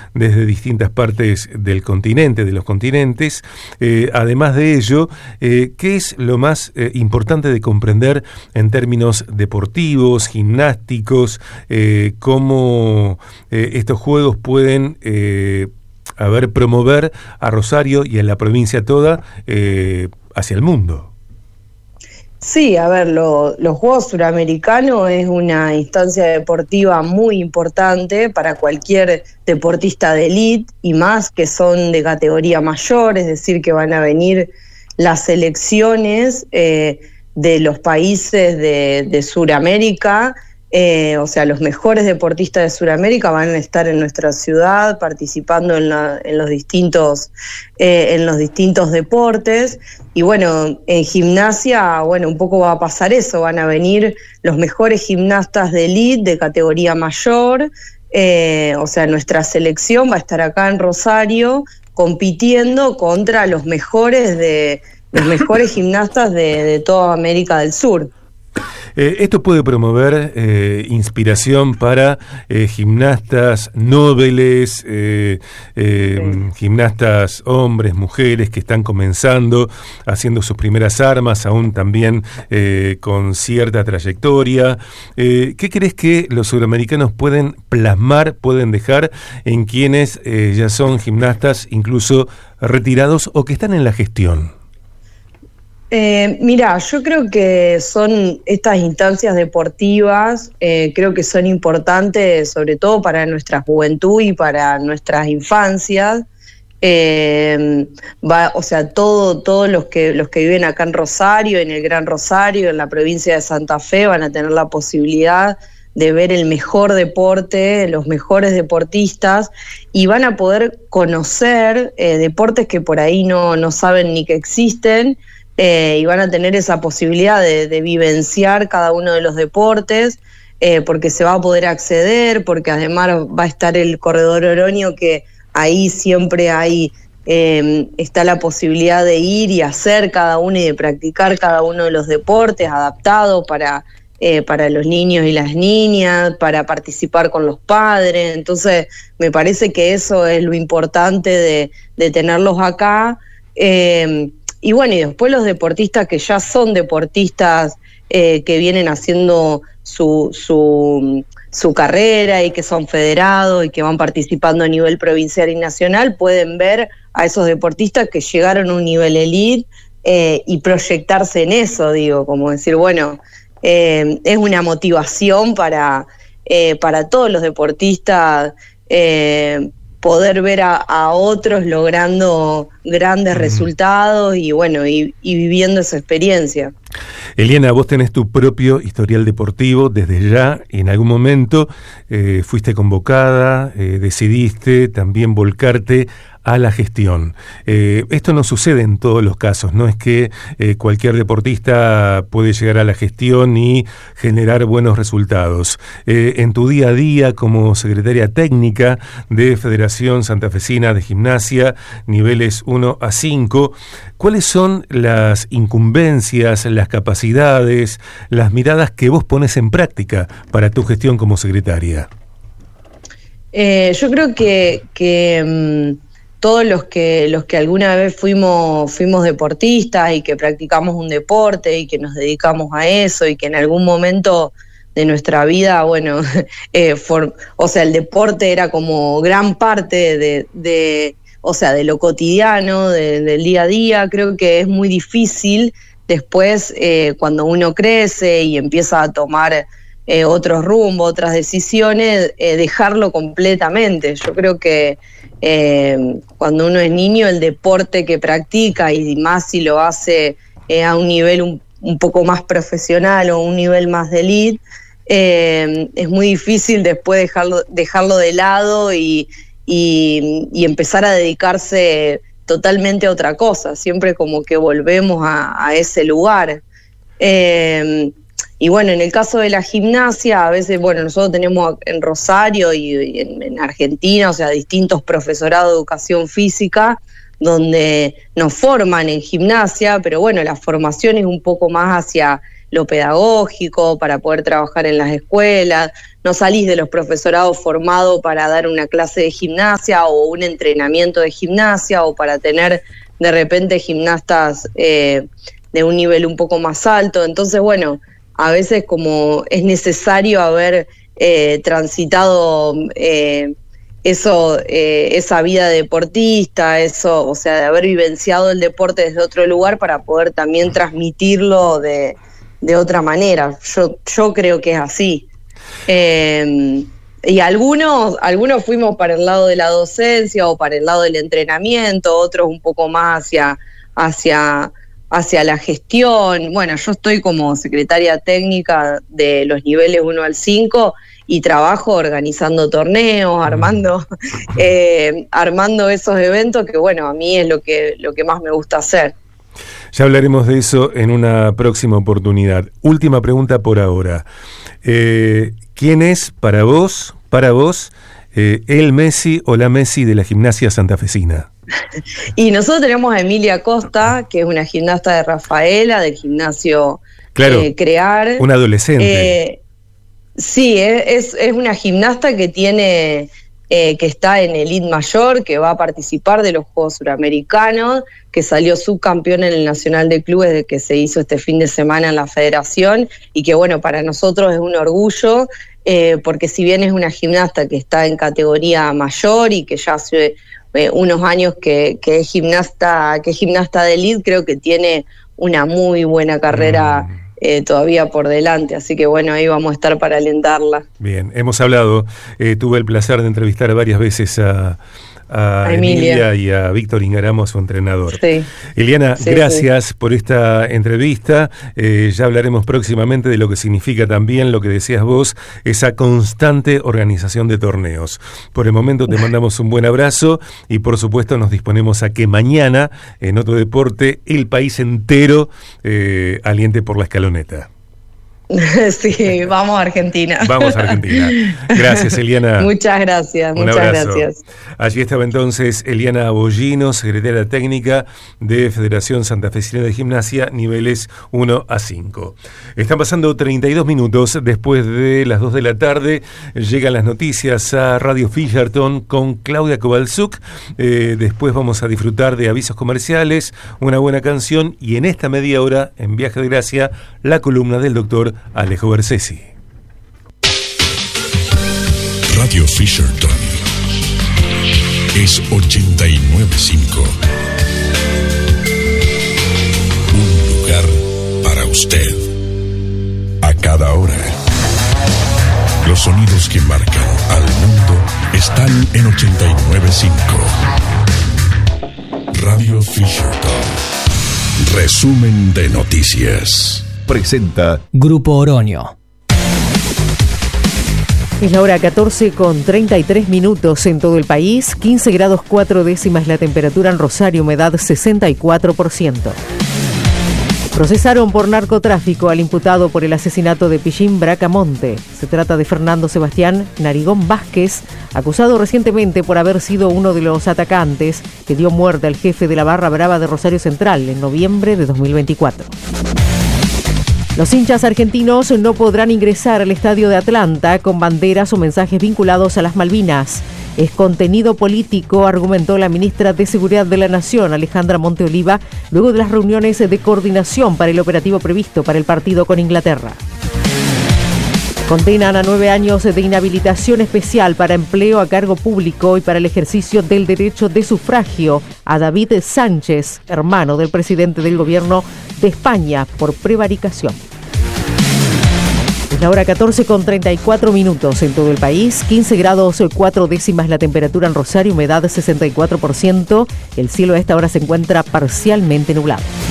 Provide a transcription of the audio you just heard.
desde distintas partes del continente, de los continentes. Además de ello, ¿qué es lo más importante de comprender en términos deportivos, gimnásticos, cómo estos juegos pueden promover a Rosario y a la provincia toda hacia el mundo? Sí, a ver, los Juegos Suramericanos es una instancia deportiva muy importante para cualquier deportista de élite, y más que son de categoría mayor, es decir, que van a venir las selecciones de los países de Suramérica. O sea, los mejores deportistas de Sudamérica van a estar en nuestra ciudad participando en los distintos deportes. Y bueno, en gimnasia, un poco va a pasar eso, van a venir los mejores gimnastas de élite de categoría mayor. O sea, nuestra selección va a estar acá en Rosario compitiendo contra los mejores gimnastas de toda América del Sur. Esto puede promover inspiración para gimnastas nobles, gimnastas hombres, mujeres que están comenzando, haciendo sus primeras armas, aún también con cierta trayectoria. ¿Qué crees que los sudamericanos pueden plasmar, pueden dejar en quienes ya son gimnastas incluso retirados o que están en la gestión? Mira, yo creo que son estas instancias deportivas, creo que son importantes sobre todo para nuestra juventud y para nuestras infancias. O sea, todos los que viven acá en Rosario, en el Gran Rosario, en la provincia de Santa Fe, van a tener la posibilidad de ver el mejor deporte, los mejores deportistas, y van a poder conocer deportes que por ahí no saben ni que existen. Y van a tener esa posibilidad de vivenciar cada uno de los deportes, porque se va a poder acceder, porque además va a estar el corredor Oroño, que ahí siempre está la posibilidad de ir y hacer cada uno y de practicar cada uno de los deportes adaptados para los niños y las niñas, para participar con los padres. Entonces me parece que eso es lo importante de tenerlos acá. Y después los deportistas que ya son deportistas, que vienen haciendo su carrera y que son federados y que van participando a nivel provincial y nacional, pueden ver a esos deportistas que llegaron a un nivel elite y proyectarse en eso, como decir, es una motivación para todos los deportistas, poder ver a otros logrando grandes resultados y viviendo esa experiencia. Eliana, vos tenés tu propio historial deportivo desde ya. En algún momento fuiste convocada, decidiste también volcarte a la gestión. Esto no sucede en todos los casos, no es que cualquier deportista puede llegar a la gestión y generar buenos resultados. En tu día a día como secretaria técnica de Federación Santafesina de Gimnasia, niveles 1 a 5, ¿cuáles son las incumbencias, las capacidades, las miradas que vos pones en práctica para tu gestión como secretaria? Yo creo que todos los que alguna vez fuimos deportistas y que practicamos un deporte y que nos dedicamos a eso y que en algún momento de nuestra vida, el deporte era como gran parte de lo cotidiano, del día a día. Creo que es muy difícil después, cuando uno crece y empieza a tomar otros rumbos, otras decisiones, dejarlo completamente. Yo creo que cuando uno es niño, el deporte que practica, y más si lo hace a un nivel un poco más profesional o un nivel más de elite, es muy difícil después dejarlo de lado y empezar a dedicarse totalmente a otra cosa. Siempre como que volvemos a ese lugar. Y en el caso de la gimnasia, a veces, nosotros tenemos en Rosario y en Argentina, distintos profesorados de educación física donde nos forman en gimnasia, pero la formación es un poco más hacia lo pedagógico, para poder trabajar en las escuelas. no salís de los profesorados formados para dar una clase de gimnasia o un entrenamiento de gimnasia o para tener de repente gimnastas de un nivel un poco más alto. Entonces, bueno, a veces como es necesario haber transitado esa vida deportista, o sea, de haber vivenciado el deporte desde otro lugar para poder también transmitirlo de otra manera. Yo creo que es así. Y algunos fuimos para el lado de la docencia o para el lado del entrenamiento, otros un poco más hacia la gestión. Bueno, yo estoy como secretaria técnica de los niveles 1 al 5 y trabajo organizando torneos, armando esos eventos que, bueno, a mí es lo que más me gusta hacer. Ya hablaremos de eso en una próxima oportunidad. Última pregunta por ahora. ¿Quién es para vos, el Messi o la Messi de la gimnasia santafesina? Y nosotros tenemos a Emilia Costa, que es una gimnasta de Rafaela, del gimnasio Crear. Una adolescente. Sí, es una gimnasta que tiene... que está en el elite mayor, que va a participar de los Juegos Suramericanos, que salió subcampeón en el Nacional de Clubes de que se hizo este fin de semana en la Federación, y que bueno, para nosotros es un orgullo, porque si bien es una gimnasta que está en categoría mayor y que ya hace unos años que es gimnasta de elite, creo que tiene una muy buena carrera todavía por delante, así que bueno, ahí vamos a estar para alentarla. Bien, hemos hablado, tuve el placer de entrevistar varias veces a Emilia y a Víctor Ingaramo, su entrenador. Sí. Eliana, gracias por esta entrevista. Ya hablaremos próximamente de lo que significa también lo que decías vos, esa constante organización de torneos. Por el momento te mandamos un buen abrazo y por supuesto nos disponemos a que mañana en Otro Deporte el país entero aliente por la escaloneta. Sí, vamos a Argentina. Vamos a Argentina. Gracias, Eliana. Muchas gracias, muchas gracias. Allí estaba entonces Eliana Abollino, secretaria técnica de Federación Santafesina de Gimnasia, niveles 1 a 5. Están pasando 32 minutos después de las 2 de la tarde. Llegan las noticias a Radio Fisherton con Claudia Kovalzuk. Después vamos a disfrutar de avisos comerciales, una buena canción y en esta media hora, en Viaje de Gracia, la columna del doctor Alejo Bersesi. Radio Fisherton es 89.5. Un lugar para usted. A cada hora. Los sonidos que marcan al mundo están en 89.5. Radio Fisherton. Resumen de noticias. Presenta Grupo Oroño. Es la hora 14:33 en todo el país, 15 grados 4 décimas la temperatura en Rosario, humedad 64%. Procesaron por narcotráfico al imputado por el asesinato de Pichín Bracamonte. Se trata de Fernando Sebastián Narigón Vázquez, acusado recientemente por haber sido uno de los atacantes que dio muerte al jefe de la Barra Brava de Rosario Central en noviembre de 2024. Los hinchas argentinos no podrán ingresar al estadio de Atlanta con banderas o mensajes vinculados a las Malvinas. Es contenido político, argumentó la ministra de Seguridad de la Nación, Alejandra Monteoliva, luego de las reuniones de coordinación para el operativo previsto para el partido con Inglaterra. Condenan a 9 años de inhabilitación especial para empleo a cargo público y para el ejercicio del derecho de sufragio a David Sánchez, hermano del presidente del gobierno de España, por prevaricación. Es la hora 14:34 en todo el país, 15 grados 4 décimas la temperatura en Rosario, humedad 64%. El cielo a esta hora se encuentra parcialmente nublado.